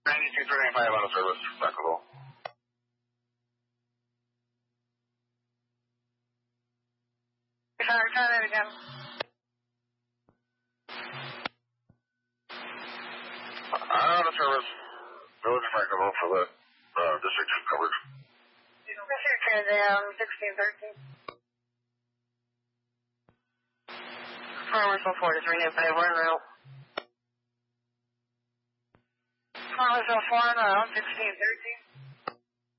92-395 out of service, Buckle. Sorry, try that again. Out of service, Village of Franklin for the District 2 coverage. District 2 down, 1613. Commercial 4395, we're en route. Commercial 4 en route, 1613.